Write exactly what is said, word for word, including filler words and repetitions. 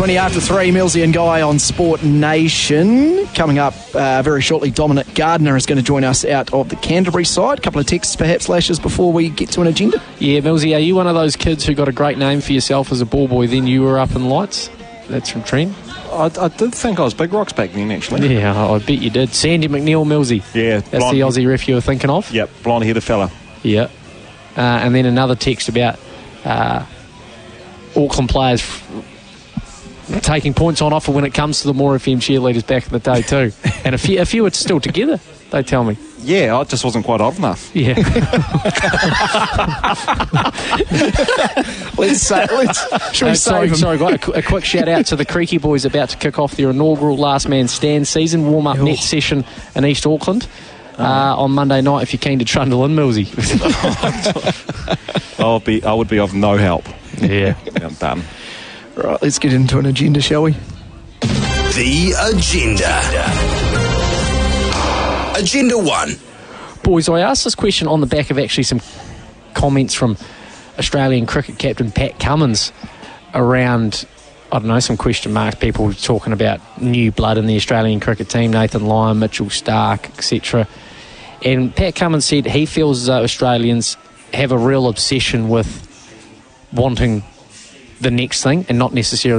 twenty after three, Millsy and Guy on Sport Nation. Coming up uh, very shortly, Dominic Gardner is going to join us out of the Canterbury side. A couple of texts, perhaps, Lashes, before we get to an agenda. Yeah, Millsy, are you one of those kids who got a great name for yourself as a ball boy, then you were up in lights? That's from Trent. I, I did think I was Big Rocks back then, actually. Yeah, I bet you did. Sandy McNeil, Millsy. Yeah. That's blonde, the Aussie ref you were thinking of? Yep, blonde-headed fella. Yeah. Uh, and then another text about uh, Auckland players f- taking points on offer when it comes to the More F M cheerleaders back in the day too. And a few, a few are still together, they tell me. Yeah, I just wasn't quite old enough. Yeah. let's say, let's, should we uh, save sorry, him? sorry, got a, a quick shout out to the Creaky boys about to kick off their inaugural Last Man Stand season warm-up net session in East Auckland. Uh, on Monday night, if you're keen to trundle in, Millsy. I'll be, I would be of no help. Yeah. I'm done. Right, let's get into an agenda, shall we? The Agenda. Agenda one. Boys, I asked this question on the back of actually some comments from Australian cricket captain Pat Cummins around, I don't know, some question marks. People talking about new blood in the Australian cricket team, Nathan Lyon, Mitchell Starc, et cetera. And Pat Cummins said he feels as though Australians have a real obsession with wanting the next thing and not necessarily